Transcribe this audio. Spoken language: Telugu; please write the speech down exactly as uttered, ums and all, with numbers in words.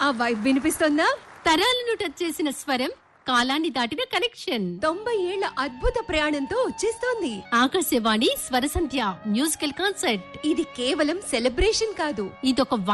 ఆ వైబ్ వినిపిస్తోందా? తరాలను టచ్ చేసిన స్వరం, కాలాన్ని దాటిన కనెక్షన్. తొంభై ఏళ్ల అద్భుత ప్రయాణంతో వచ్చేస్తోంది ఆకాశవాణి స్వరసంధ్య మ్యూజికల్ కాన్సర్ట్. ఇది కేవలం సెలబ్రేషన్ కాదు, ఇదొక